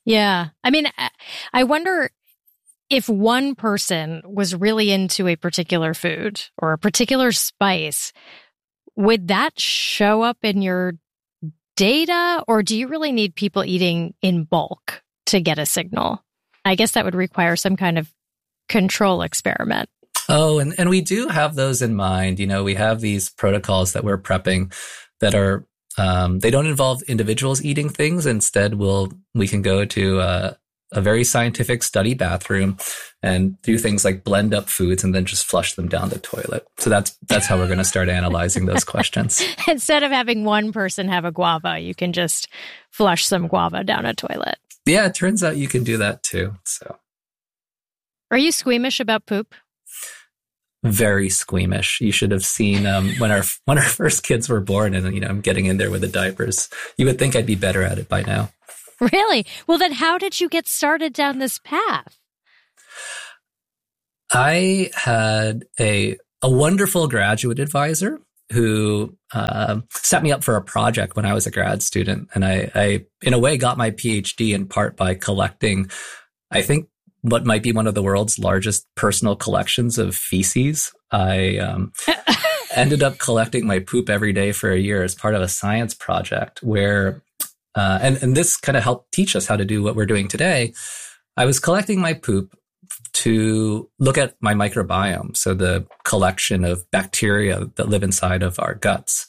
Yeah. I mean, I wonder if one person was really into a particular food or a particular spice, would that show up in your data, or do you really need people eating in bulk to get a signal? I guess that would require some kind of control experiment. Oh, and, and we do have those in mind. You know, we have these protocols that we're prepping that are, um, they don't involve individuals eating things. Instead, we'll, we can go to uh, a very scientific study bathroom and do things like blend up foods and then just flush them down the toilet. So that's, that's how we're going to start analyzing those questions. Instead of having one person have a guava, you can just flush some guava down a toilet. Yeah, it turns out you can do that too. So, are you squeamish about poop? Very squeamish. You should have seen um, when our when our first kids were born, and you know I'm getting in there with the diapers. You would think I'd be better at it by now. Really? Well, then how did you get started down this path? I had a a wonderful graduate advisor who uh, set me up for a project when I was a grad student. And I, I, in a way, got my PhD in part by collecting, I think, what might be one of the world's largest personal collections of feces. I um, ended up collecting my poop every day for a year as part of a science project where, uh, and, and this kind of helped teach us how to do what we're doing today. I was collecting my poop to look at my microbiome, so the collection of bacteria that live inside of our guts.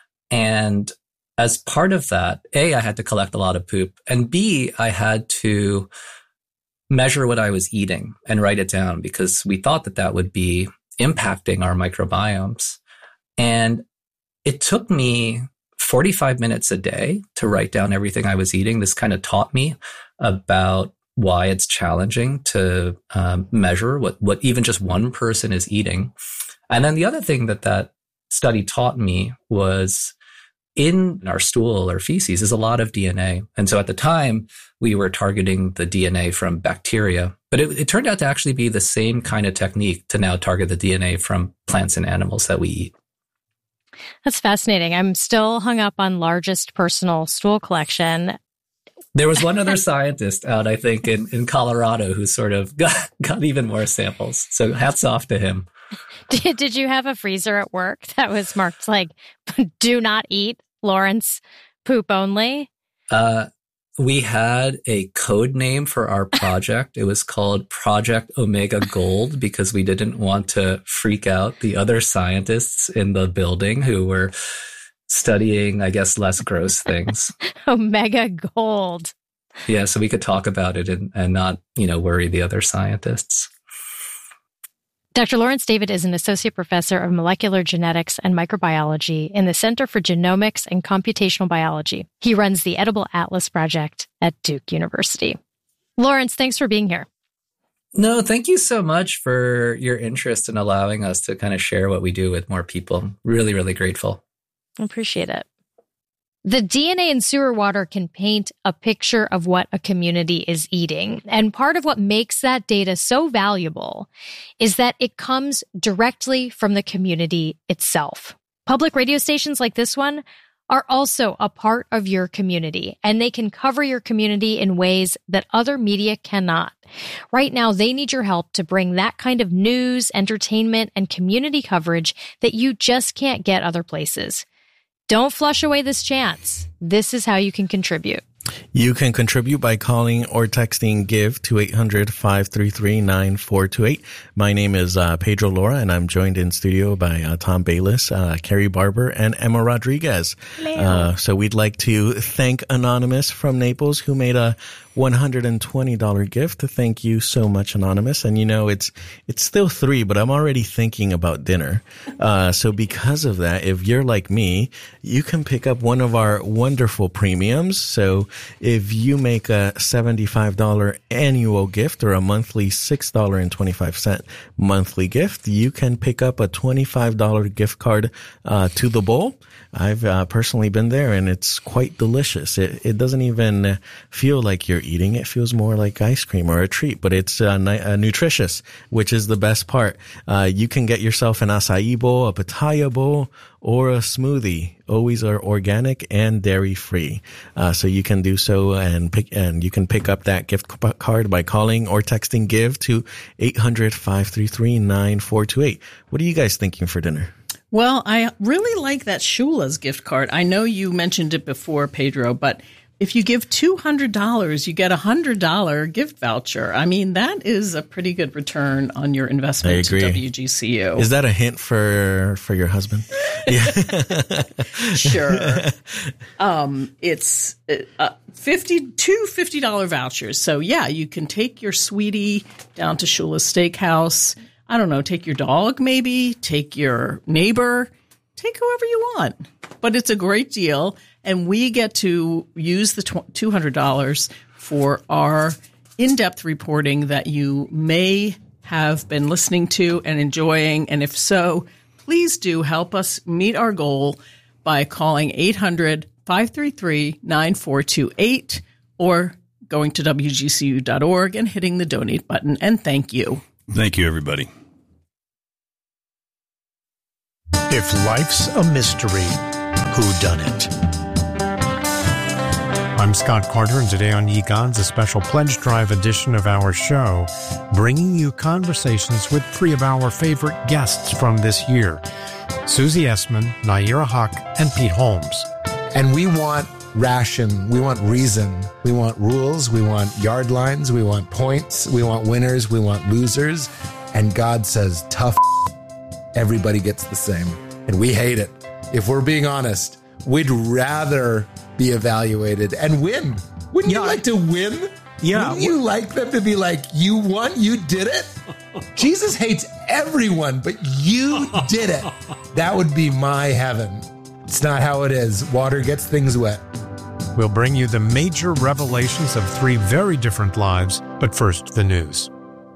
And as part of that, A, I had to collect a lot of poop, and B, I had to measure what I was eating and write it down because we thought that that would be impacting our microbiomes. And it took me forty-five minutes a day to write down everything I was eating. This kind of taught me about why it's challenging to um, measure what, what even just one person is eating. And then the other thing that that study taught me was in our stool or feces is a lot of D N A. And so at the time, we were targeting the D N A from bacteria, but it, it turned out to actually be the same kind of technique to now target the D N A from plants and animals that we eat. That's fascinating. I'm still hung up on largest personal stool collection. There was one other scientist out, I think, in, in Colorado who sort of got, got even more samples. So hats off to him. Did, did you have a freezer at work that was marked like, do not eat, Lawrence, poop only? Uh, we had a code name for our project. It was called Project Omega Gold because we didn't want to freak out the other scientists in the building who were studying, I guess, less gross things. Omega Gold. Yeah, so we could talk about it and, and not, you know, worry the other scientists. Doctor Lawrence David is an associate professor of molecular genetics and microbiology in the Center for Genomics and Computational Biology. He runs the Edible Atlas Project at Duke University. Lawrence, thanks for being here. No, thank you so much for your interest in allowing us to kind of share what we do with more people. Really, really grateful. I appreciate it. The D N A in sewer water can paint a picture of what a community is eating. And part of what makes that data so valuable is that it comes directly from the community itself. Public radio stations like this one are also a part of your community, and they can cover your community in ways that other media cannot. Right now, they need your help to bring that kind of news, entertainment, and community coverage that you just can't get other places. Don't flush away this chance. This is how you can contribute. You can contribute by calling or texting GIVE to eight hundred, five three three, nine four two eight. My name is uh, Pedro Lora, and I'm joined in studio by uh, Tom Bayliss, uh, Carrie Barber, and Emma Rodriguez. Uh, so we'd like to thank Anonymous from Naples, who made a one hundred twenty dollars gift. Thank you so much, Anonymous. And you know, it's it's still three, but I'm already thinking about dinner. Uh, so because of that, if you're like me, you can pick up one of our wonderful premiums. So if you make a seventy-five dollars annual gift or a monthly six dollars and twenty-five cents monthly gift, you can pick up a twenty-five dollars gift card uh, to the bowl. I've uh, personally been there, and it's quite delicious. It, it doesn't even feel like you're eating it feels more like ice cream or a treat, but it's uh, ni- uh, nutritious, which is the best part. Uh, you can get yourself an acai bowl, a pitaya bowl, or a smoothie. Always are organic and dairy free. Uh, so you can do so and pick, and you can pick up that gift card by calling or texting GIVE to eight hundred, five three three, nine four two eight. What are you guys thinking for dinner? Well, I really like that Shula's gift card. I know you mentioned it before, Pedro, but if you give two hundred dollars, you get a one hundred dollars gift voucher. I mean, that is a pretty good return on your investment to W G C U. Is that a hint for for your husband? Yeah. Sure. Um, it's uh, fifty, two fifty dollars vouchers. So, yeah, you can take your sweetie down to Shula's Steakhouse. I don't know, take your dog maybe, take your neighbor, take whoever you want. But it's a great deal. And we get to use the two hundred dollars for our in-depth reporting that you may have been listening to and enjoying. And if so, please do help us meet our goal by calling eight hundred, five three three, nine four two eight or going to W G C U dot org and hitting the donate button. And thank you. Thank you, everybody. If life's a mystery, who done it? I'm Scott Carter, and today on Egon's, a special Pledge Drive edition of our show, bringing you conversations with three of our favorite guests from this year, Susie Essman, Naira Haq, and Pete Holmes. And we want ration, we want reason, we want rules, we want yard lines, we want points, we want winners, we want losers. And God says, tough, everybody gets the same. And we hate it. If we're being honest, we'd rather be evaluated and win. Wouldn't yeah, you like to win? Yeah. Wouldn't you like them to be like, you won, you did it? Jesus hates everyone, but you did it. That would be my heaven. It's not how it is. Water gets things wet. We'll bring you the major revelations of three very different lives, but first, the news.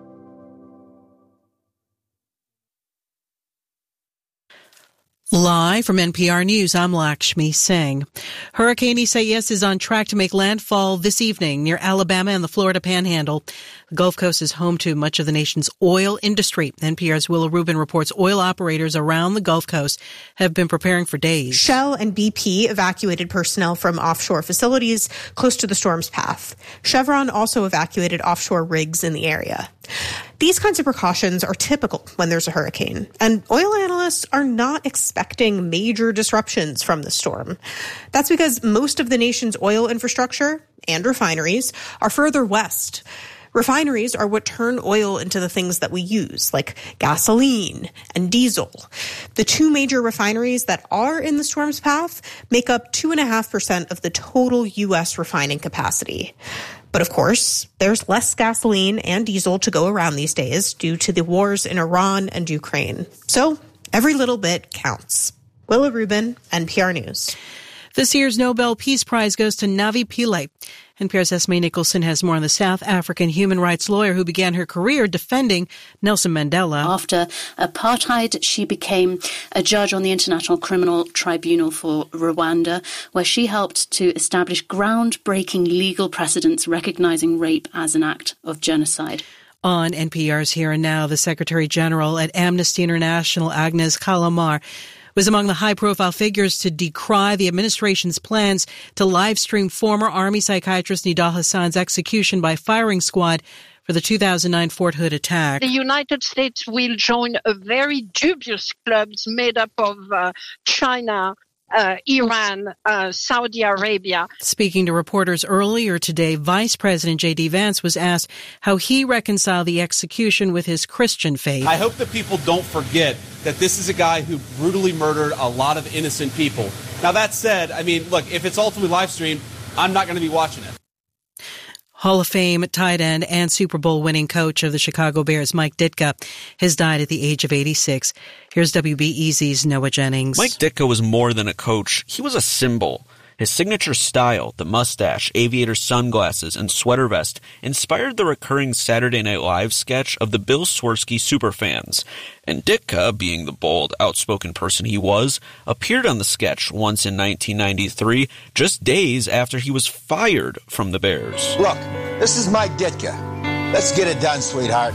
Live from N P R News, I'm Lakshmi Singh. Hurricane Isaias is on track to make landfall this evening near Alabama and the Florida Panhandle. The Gulf Coast is home to much of the nation's oil industry. N P R's Willa Rubin reports oil operators around the Gulf Coast have been preparing for days. Shell and B P evacuated personnel from offshore facilities close to the storm's path. Chevron also evacuated offshore rigs in the area. These kinds of precautions are typical when there's a hurricane, and oil analysts are not expecting major disruptions from the storm. That's because most of the nation's oil infrastructure and refineries are further west. Refineries are what turn oil into the things that we use, like gasoline and diesel. The two major refineries that are in the storm's path make up two point five percent of the total U S refining capacity. But of course, there's less gasoline and diesel to go around these days due to the wars in Iran and Ukraine. So every little bit counts. Willa Rubin, N P R News. This year's Nobel Peace Prize goes to Navi Pillay. N P R's Esme Nicholson has more on the South African human rights lawyer who began her career defending Nelson Mandela. After apartheid, she became a judge on the International Criminal Tribunal for Rwanda, where she helped to establish groundbreaking legal precedents recognizing rape as an act of genocide. On N P R's Here and Now, the Secretary General at Amnesty International, Agnes Kalamar, was among the high-profile figures to decry the administration's plans to live-stream former Army psychiatrist Nidal Hassan's execution by firing squad for the two thousand nine Fort Hood attack. The United States will join a very dubious club made up of uh, China, Uh, Iran, uh, Saudi Arabia. Speaking to reporters earlier today, Vice President J D. Vance was asked how he reconciled the execution with his Christian faith. I hope that people don't forget that this is a guy who brutally murdered a lot of innocent people. Now, that said, I mean, look, if it's ultimately live streamed, I'm not going to be watching it. Hall of Fame tight end and Super Bowl winning coach of the Chicago Bears, Mike Ditka, has died at the age of eighty-six. Here's W B E Z's Noah Jennings. Mike Ditka was more than a coach. He was a symbol. His signature style, the mustache, aviator sunglasses, and sweater vest, inspired the recurring Saturday Night Live sketch of the Bill Swirsky superfans. And Ditka, being the bold, outspoken person he was, appeared on the sketch once in nineteen ninety-three, just days after he was fired from the Bears. Look, this is Mike Ditka. Let's get it done, sweetheart.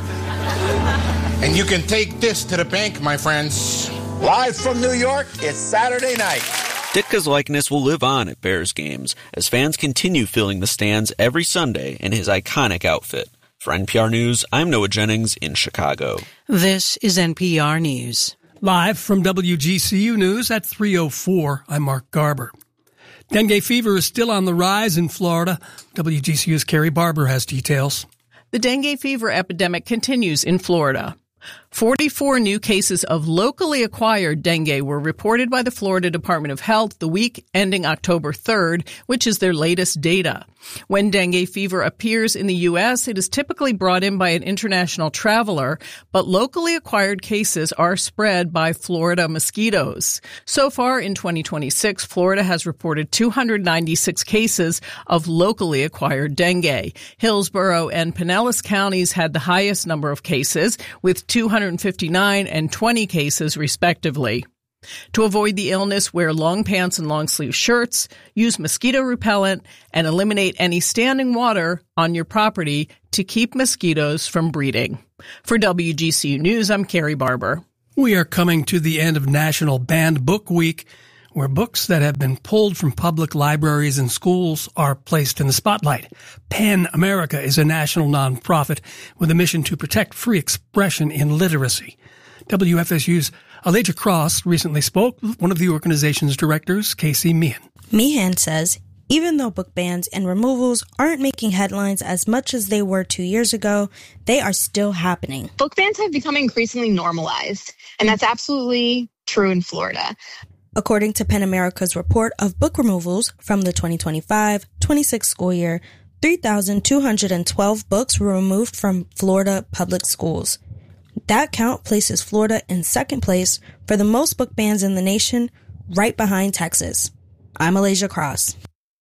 And you can take this to the bank, my friends. Live from New York, it's Saturday night. Ditka's likeness will live on at Bears games as fans continue filling the stands every Sunday in his iconic outfit. For N P R News, I'm Noah Jennings in Chicago. This is N P R News. Live from W G C U News at three oh four, I'm Mark Garber. Dengue fever is still on the rise in Florida. W G C U's Carrie Barber has details. The dengue fever epidemic continues in Florida. forty-four new cases of locally acquired dengue were reported by the Florida Department of Health the week ending October third, which is their latest data. When dengue fever appears in the U S, it is typically brought in by an international traveler, but locally acquired cases are spread by Florida mosquitoes. So far in twenty twenty-six, Florida has reported two hundred ninety-six cases of locally acquired dengue. Hillsborough and Pinellas counties had the highest number of cases, with two hundred fifty-nine and twenty cases respectively. To avoid the illness, wear long pants and long sleeve shirts, use mosquito repellent, and eliminate any standing water on your property to keep mosquitoes from breeding. For W G C U News, I'm Carrie Barber. We are coming to the end of National Banned Book Week, where books that have been pulled from public libraries and schools are placed in the spotlight. PEN America is a national nonprofit with a mission to protect free expression in literacy. W F S U's Elijah Cross recently spoke with one of the organization's directors, Casey Meehan. Meehan says, even though book bans and removals aren't making headlines as much as they were two years ago, they are still happening. Book bans have become increasingly normalized, and that's absolutely true in Florida. According to PEN America's report of book removals from the twenty twenty-five twenty-six school year, three thousand two hundred twelve books were removed from Florida public schools. That count places Florida in second place for the most book bans in the nation, right behind Texas. I'm Elijah Cross.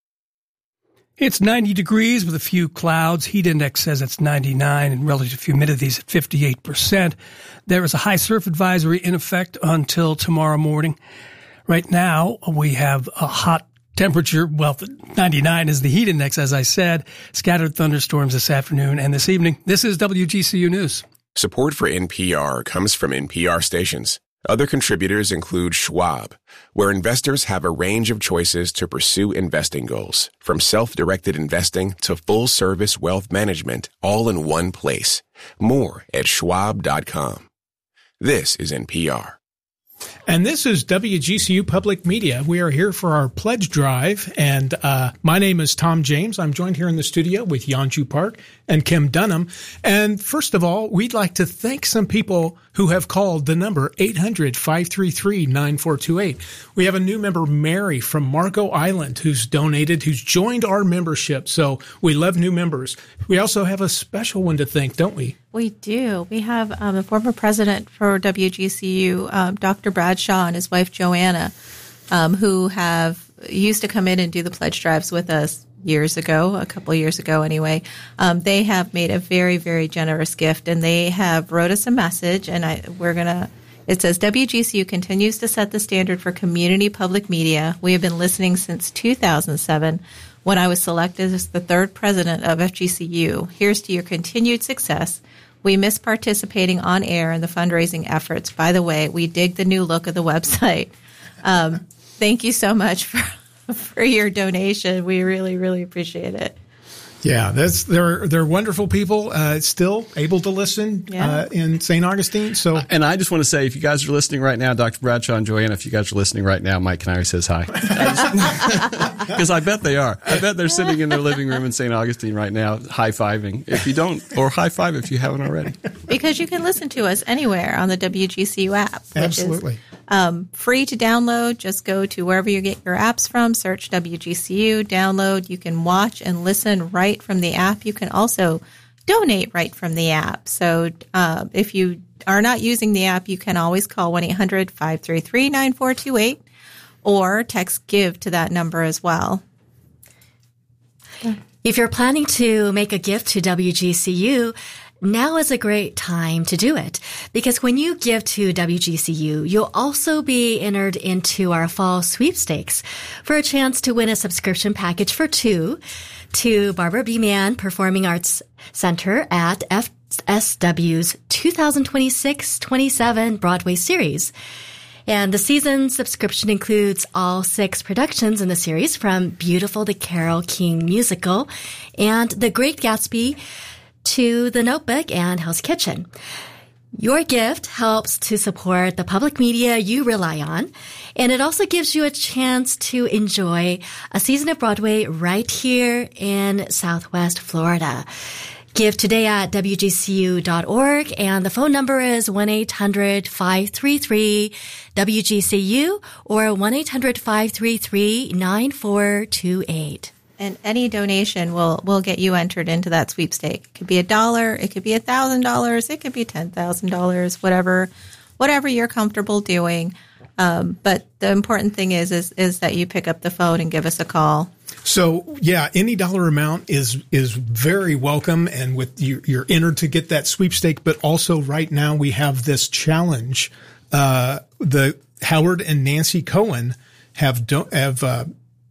It's ninety degrees with a few clouds. Heat index says it's ninety-nine and relative humidity is at fifty-eight percent. There is a high surf advisory in effect until tomorrow morning. Right now, we have a hot temperature. Well, ninety-nine is the heat index, as I said. Scattered thunderstorms this afternoon and this evening. This is W G C U News. Support for N P R comes from N P R stations. Other contributors include Schwab, where investors have a range of choices to pursue investing goals, from self-directed investing to full-service wealth management, all in one place. More at schwab dot com. This is N P R. And this is W G C U Public Media. We are here for our pledge drive, and uh, my name is Tom James. I'm joined here in the studio with Yanju Park and Kim Dunham. And first of all, we'd like to thank some people who have called the number eight hundred, five three three, nine four two eight. We have a new member, Mary from Marco Island, who's donated, who's joined our membership. So we love new members. We also have a special one to thank, don't we? We do. We have um, the former president for W G C U, um, Doctor Bradshaw, and his wife Joanna, um, who have used to come in and do the pledge drives with us years ago, a couple of years ago anyway. Um, they have made a very, very generous gift, and they have wrote us a message, and I, we're going to, it says, W G C U continues to set the standard for community public media. We have been listening since two thousand seven, when I was selected as the third president of F G C U. Here's to your continued success. We miss participating on air in the fundraising efforts. By the way, we dig the new look of the website. Um, thank you so much for, for your donation. We really, really appreciate it. Yeah, that's they're they're wonderful people. Uh, still able to listen Yeah. uh, in Saint Augustine. So, and I just want to say, if you guys are listening right now, Doctor Bradshaw and Joanna, if you guys are listening right now, Mike Canary says hi. Because I bet they are. I bet they're sitting in their living room in Saint Augustine right now, high fiving. If you don't, or high five if you haven't already. Because you can listen to us anywhere on the W G C U app. Which Absolutely. Is, um, free to download. Just go to wherever you get your apps from, search W G C U, download. You can watch and listen right from the app. You can also donate right from the app. So uh, if you are not using the app, you can always call one eight hundred, five three three, nine four two eight. or text GIVE to that number as well. If you're planning to make a gift to W G C U, now is a great time to do it, because when you give to W G C U, you'll also be entered into our fall sweepstakes for a chance to win a subscription package for two to Barbara B. Mann Performing Arts Center at F S W's two thousand twenty-six twenty-seven Broadway series. And the season subscription includes all six productions in the series, from Beautiful the Carole King musical and The Great Gatsby to The Notebook and Hell's Kitchen. Your gift helps to support the public media you rely on, and it also gives you a chance to enjoy a season of Broadway right here in Southwest Florida. Give today at W G C U dot org, and the phone number is one eight hundred five three three W G C U or one eight hundred five three three nine four two eight. And any donation will will get you entered into that sweepstake. It could be a dollar, it could be a thousand dollars, it could be ten thousand dollars, whatever, whatever you're comfortable doing. Um, but the important thing is, is is that you pick up the phone and give us a call. So yeah, any dollar amount is is very welcome, and with you, you're entered to get that sweepstake. But also, right now we have this challenge. Uh, the Howard and Nancy Cohen have do, have. Uh,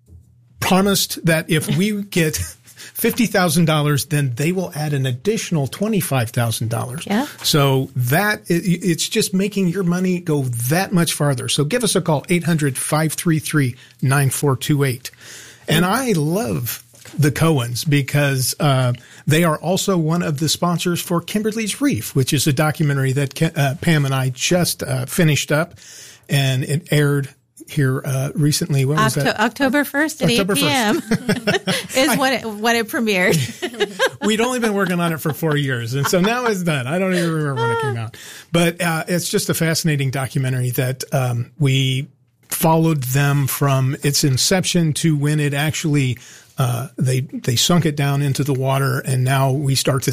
promised that if we get fifty thousand dollars, then they will add an additional twenty-five thousand dollars. Yeah. So that it, it's just making your money go that much farther. So give us a call, eight hundred five three three nine four two eight. And I love the Cohens because uh, they are also one of the sponsors for Kimberly's Reef, which is a documentary that uh, Pam and I just uh, finished up, and it aired here uh, recently. What was Octo- that? October first at October eight p.m. is when it, when it premiered. We'd only been working on it for four years, and so now it's done. I don't even remember when it came out. But uh, it's just a fascinating documentary that um, we followed them from its inception to when it actually uh, they they sunk it down into the water, and now we start to